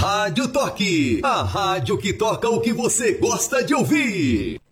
Rádio Toque, a rádio que toca o que você gosta de ouvir.